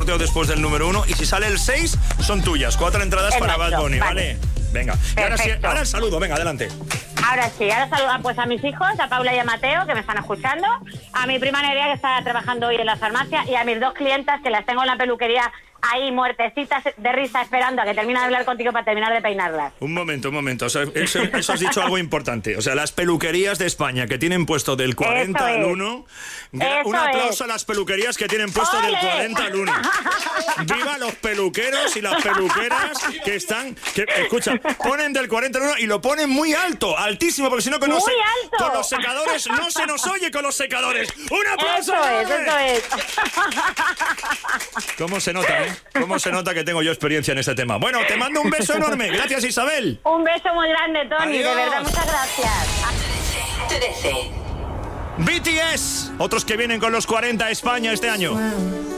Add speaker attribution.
Speaker 1: sorteo después del número 1 y si sale el 6 son tuyas. 4 entradas para Bad Bunny, ¿vale? Venga, y ahora, sí, ahora el saludo, venga, adelante.
Speaker 2: Ahora sí, ahora saludo pues a mis hijos, a Paula y a Mateo, que me están escuchando, a mi prima Nerea, que está trabajando hoy en la farmacia, y a mis 2 clientas, que las tengo en la peluquería ahí muertecitas de risa esperando a que termine de hablar contigo para terminar de peinarlas.
Speaker 1: Un momento. O sea, eso has dicho algo importante. O sea, las peluquerías de España que tienen puesto del 40 al 1. Un aplauso a las peluquerías que tienen puesto
Speaker 2: ¡Ole!
Speaker 1: del 40 al 1. Viva los peluqueros y las peluqueras que están... escucha, ponen del 40 al 1 y lo ponen muy alto, altísimo, porque si no con los secadores no se nos oye con los secadores. ¡Un aplauso!
Speaker 2: Eso es.
Speaker 1: ¿Cómo se nota, ¿Cómo se nota que tengo yo experiencia en este tema? Bueno, te mando un beso enorme. Gracias, Isabel.
Speaker 2: Un beso muy grande, Tony.
Speaker 1: Adiós.
Speaker 2: De verdad, muchas gracias.
Speaker 3: 13.
Speaker 1: BTS, otros que vienen con los 40 a España este año.